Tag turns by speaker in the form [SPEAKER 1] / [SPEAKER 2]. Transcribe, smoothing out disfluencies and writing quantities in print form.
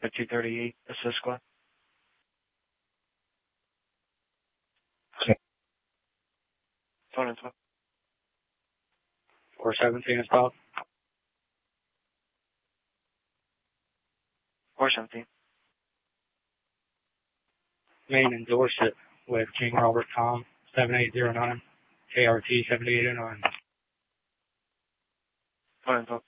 [SPEAKER 1] 238, assist squad. Phone info. 417 is called. 417. Main in Dorset with King Robert Tom, 7809, KRT 7809. Phone info.